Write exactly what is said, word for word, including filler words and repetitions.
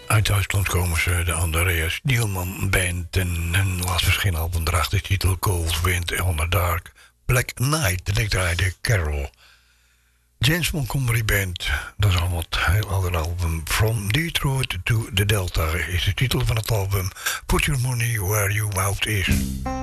Uit Duitsland komen ze, de Andreas Dielman Band. En hun laatst verschenen album draagt de titel Cold Wind on the Dark Black Night. En ik draaide Carol. James Montgomery Band, dat is allemaal het heel oude album. From Detroit to the Delta is de titel van het album. Put Your Money Where Your Mouth Is.